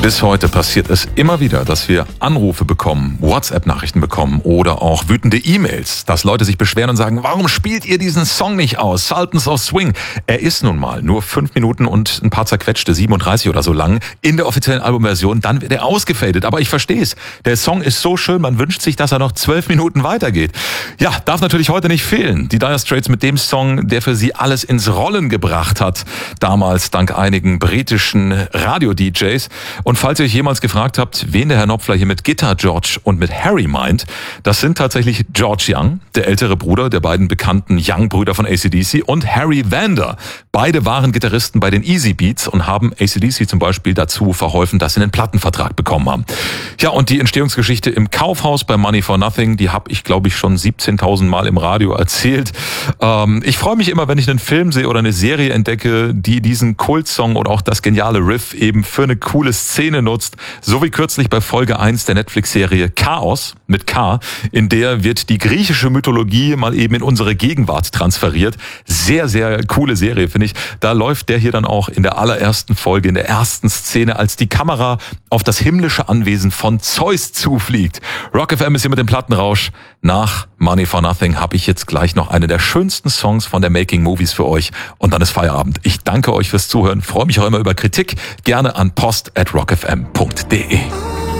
Bis heute passiert es immer wieder, dass wir Anrufe bekommen, WhatsApp-Nachrichten bekommen oder auch wütende E-Mails, dass Leute sich beschweren und sagen, warum spielt ihr diesen Song nicht aus? Sultans of Swing. Er ist nun mal nur 5 Minuten und ein paar zerquetschte, 37 oder so lang in der offiziellen Albumversion, dann wird er ausgefadet. Aber ich verstehe es. Der Song ist so schön, man wünscht sich, dass er noch 12 Minuten weitergeht. Ja, darf natürlich heute nicht fehlen. Die Dire Straits mit dem Song, der für sie alles ins Rollen gebracht hat. Damals dank einigen britischen Radio-DJs. Und falls ihr euch jemals gefragt habt, wen der Herr Knopfler hier mit Gitarre George und mit Harry meint, das sind tatsächlich George Young, der ältere Bruder der beiden bekannten Young-Brüder von AC/DC, und Harry Vander. Beide waren Gitarristen bei den Easy Beats und haben AC/DC zum Beispiel dazu verholfen, dass sie einen Plattenvertrag bekommen haben. Ja, und die Entstehungsgeschichte im Kaufhaus bei Money for Nothing, die habe ich, glaube ich, schon 17.000 Mal im Radio erzählt. Ich freue mich immer, wenn ich einen Film sehe oder eine Serie entdecke, die diesen Kultsong oder auch das geniale Riff eben für eine coole Szene nutzt, so wie kürzlich bei Folge 1 der Netflix-Serie Chaos mit K, in der wird die griechische Mythologie mal eben in unsere Gegenwart transferiert. Sehr, sehr coole Serie, finde ich. Da läuft der hier dann auch in der allerersten Folge, in der ersten Szene, als die Kamera auf das himmlische Anwesen von Zeus zufliegt. Rock FM ist hier mit dem Plattenrausch. Nach Money for Nothing habe ich jetzt gleich noch eine der schönsten Songs von der Making Movies für euch und dann ist Feierabend. Ich danke euch fürs Zuhören, freue mich auch immer über Kritik, gerne an post@rockfm.de.